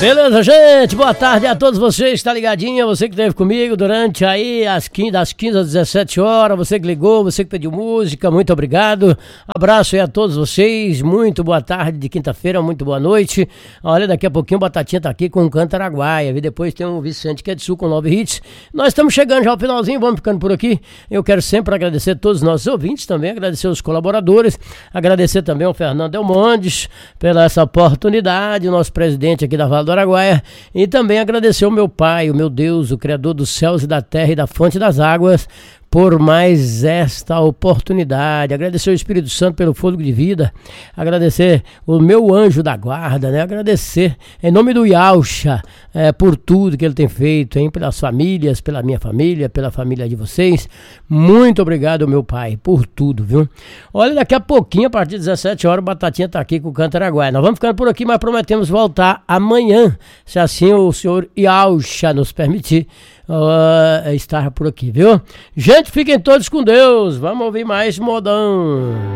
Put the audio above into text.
Beleza, gente? Boa tarde a todos vocês, tá ligadinho? Você que esteve comigo durante aí das 15 às 17 horas, você que ligou, você que pediu música, muito obrigado. Abraço aí a todos vocês, muito boa tarde de quinta-feira, muito boa noite. Olha, daqui a pouquinho o Batatinha tá aqui com o Canto Araguaia, e depois tem o Vicente que é de Sul com 9 hits. Nós estamos chegando já ao finalzinho, vamos ficando por aqui. Eu quero sempre agradecer todos os nossos ouvintes também, agradecer os colaboradores, agradecer também ao Fernando Delmondes pela essa oportunidade, o nosso presidente aqui da Vale do Araguaia, e também agradecer ao meu pai, o meu Deus, o Criador dos céus e da terra e da fonte das águas, por mais esta oportunidade. Agradecer ao Espírito Santo pelo fôlego de vida, agradecer o meu anjo da guarda, né? Agradecer em nome do Yaucha por tudo que ele tem feito, hein? Pelas famílias, pela minha família, pela família de vocês. Muito obrigado, meu pai, por tudo, viu? Olha, daqui a pouquinho, a partir das 17 horas, o Batatinha tá aqui com o Canto Araguaia. Nós vamos ficando por aqui, mas prometemos voltar amanhã, se assim o senhor Yaucha nos permitir estar por aqui, viu? Gente, fiquem todos com Deus. Vamos ouvir mais modão.